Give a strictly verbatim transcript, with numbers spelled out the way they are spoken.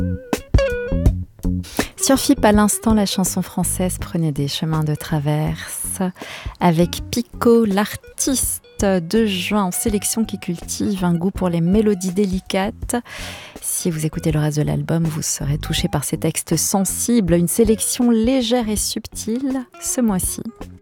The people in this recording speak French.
Sur F I P, à l'instant, la chanson française prenait des chemins de traverse avec Pico, l'artiste de juin en sélection qui cultive un goût pour les mélodies délicates. Si vous écoutez le reste de l'album, vous serez touché par ces textes sensibles, une sélection légère et subtile ce mois-ci.